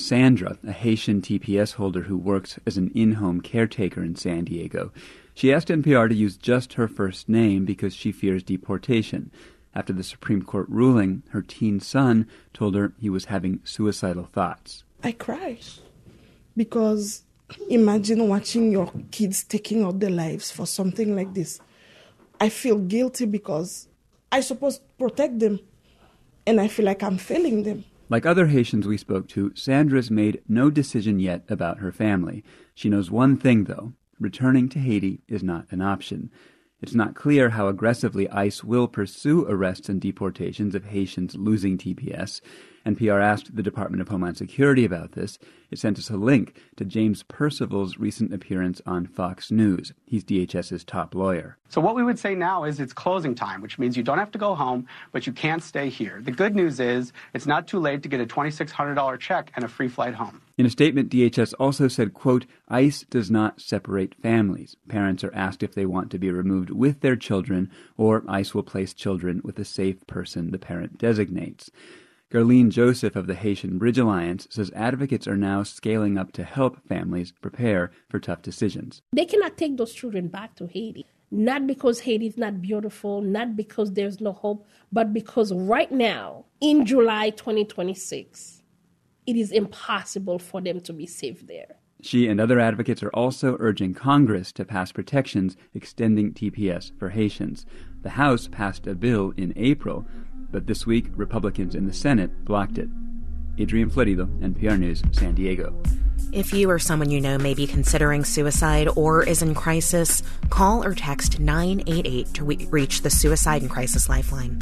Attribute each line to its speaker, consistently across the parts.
Speaker 1: Sandra, a Haitian TPS holder who works as an in-home caretaker in San Diego. She asked NPR to use just her first name because she fears deportation. After the Supreme Court ruling, her teen son told her he was having suicidal thoughts.
Speaker 2: I cried because imagine watching your kids taking out their lives for something like this. I feel guilty because I'm supposed to protect them, and I feel like I'm failing them.
Speaker 1: Like other Haitians we spoke to, Sandra's made no decision yet about her family. She knows one thing, though. Returning to Haiti is not an option. It's not clear how aggressively ICE will pursue arrests and deportations of Haitians losing TPS. NPR asked the Department of Homeland Security about this. It sent us a link to James Percival's recent appearance on Fox News. He's DHS's top lawyer.
Speaker 3: So what we would say now is it's closing time, which means you don't have to go home, but you can't stay here. The good news is it's not too late to get a $2,600 check and a free flight home.
Speaker 1: In a statement, DHS also said, quote, ICE does not separate families. Parents are asked if they want to be removed with their children, or ICE will place children with a safe person the parent designates. Garlene Joseph of the Haitian Bridge Alliance says advocates are now scaling up to help families prepare for tough decisions.
Speaker 4: They cannot take those children back to Haiti, not because Haiti is not beautiful, not because there's no hope, but because right now, in July 2026, it is impossible for them to be safe there.
Speaker 1: She and other advocates are also urging Congress to pass protections extending TPS for Haitians. The House passed a bill in April, but this week, Republicans in the Senate blocked it. Adrian Florido, NPR News, San Diego.
Speaker 5: If you or someone you know may be considering suicide or is in crisis, call or text 988 to reach the Suicide and Crisis Lifeline.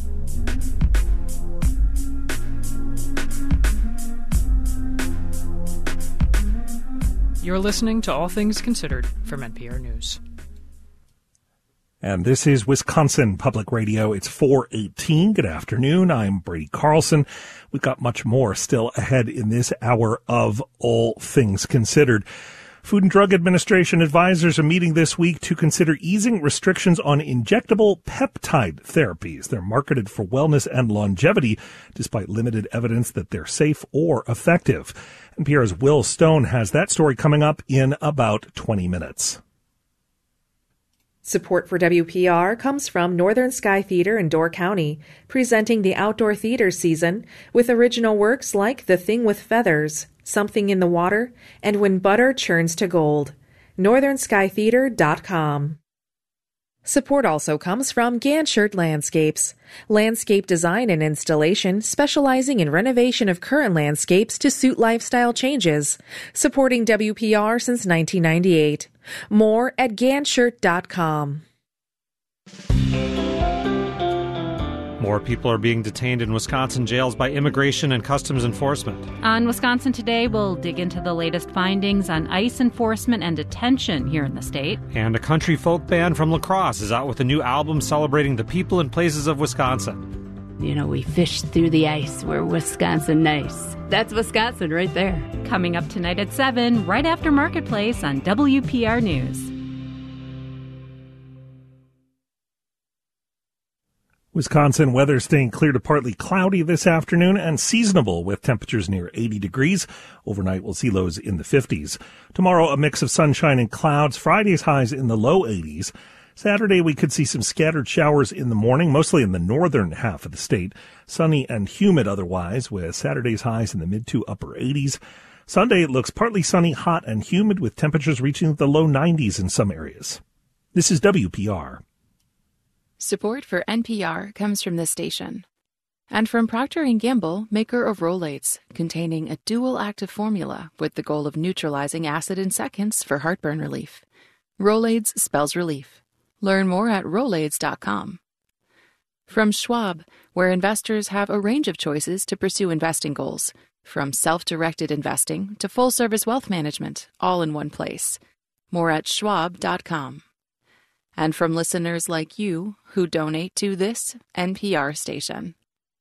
Speaker 6: You're listening to All Things Considered from NPR News.
Speaker 7: And this is Wisconsin Public Radio. It's 4:18. Good afternoon. I'm Brady Carlson. We've got much more still ahead in this hour of All Things Considered. Food and Drug Administration advisors are meeting this week to consider easing restrictions on injectable peptide therapies. They're marketed for wellness and longevity, despite limited evidence that they're safe or effective. NPR's Will Stone has that story coming up in about 20 minutes.
Speaker 8: Support for WPR comes from Northern Sky Theater in Door County, presenting the outdoor theater season with original works like The Thing with Feathers, Something in the Water, and When Butter Churns to Gold. NorthernSkyTheater.com. Support also comes from Ganshert Landscapes, landscape design and installation specializing in renovation of current landscapes to suit lifestyle changes, supporting WPR since 1998. More at Ganshert.com.
Speaker 9: More people are being detained in Wisconsin jails by Immigration and Customs Enforcement.
Speaker 10: On Wisconsin Today, we'll dig into the latest findings on ICE enforcement and detention here in the state.
Speaker 9: And a country folk band from La Crosse is out with a new album celebrating the people and places of Wisconsin.
Speaker 11: You know, we fish through the ice. We're Wisconsin nice. That's Wisconsin right there.
Speaker 10: Coming up tonight at 7, right after Marketplace on WPR News.
Speaker 7: Wisconsin weather staying clear to partly cloudy this afternoon and seasonable with temperatures near 80 degrees. Overnight, we'll see lows in the 50s. Tomorrow, a mix of sunshine and clouds. Friday's highs in the low 80s. Saturday, we could see some scattered showers in the morning, mostly in the northern half of the state. Sunny and humid otherwise, with Saturday's highs in the mid to upper 80s. Sunday, it looks partly sunny, hot, and humid with temperatures reaching the low 90s in some areas. This is WPR.
Speaker 12: Support for NPR comes from this station and from Procter & Gamble, maker of Rolaids, containing a dual active formula with the goal of neutralizing acid in seconds for heartburn relief. Rolaids spells relief. Learn more at Rolaids.com. From Schwab, where investors have a range of choices to pursue investing goals, from self-directed investing to full-service wealth management, all in one place. More at Schwab.com. And from listeners like you who donate to this NPR station.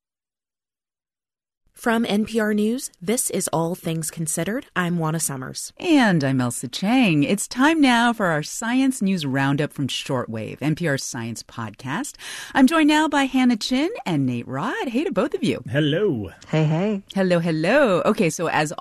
Speaker 5: From NPR News, this is All Things Considered. I'm Juana Summers.
Speaker 13: And I'm Elsa Chang. It's time now for our Science News Roundup from Shortwave, NPR's science podcast. I'm joined now by Hannah Chin and Nate Rod. Hey to both of you.
Speaker 14: Hello.
Speaker 15: Hey, hey.
Speaker 13: Hello, hello. Okay, so as